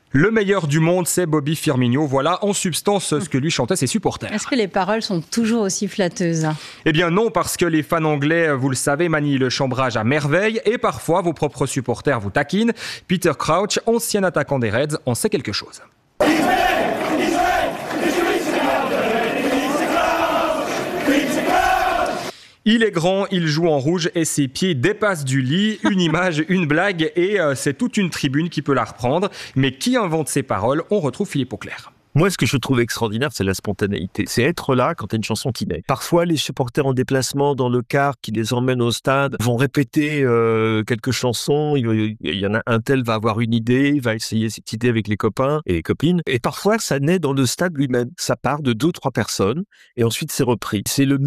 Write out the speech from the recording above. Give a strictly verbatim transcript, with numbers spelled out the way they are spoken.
Le meilleur du monde, c'est Bobby Firmino. Voilà en substance ce que lui chantaient ses supporters. Est-ce que les paroles sont toujours aussi flatteuses ? Eh bien non, parce que les fans anglais, vous le savez, manient le chambrage à merveille et parfois vos propres supporters vous taquinent. Peter Crouch, ancien attaquant des Reds, en sait quelque chose. Il est grand, il joue en rouge et ses pieds dépassent du lit. Une image, une blague et euh, c'est toute une tribune qui peut la reprendre. Mais qui invente ces paroles ? On retrouve Philippe Auclair. Moi, ce que je trouve extraordinaire, c'est la spontanéité. C'est être là quand il y a une chanson qui naît. Parfois, les supporters en déplacement dans le car qui les emmène au stade vont répéter euh, quelques chansons. Il y en a un tel va avoir une idée, il va essayer cette idée avec les copains et les copines. Et parfois, ça naît dans le stade lui-même. Ça part de deux ou trois personnes et ensuite c'est repris. C'est le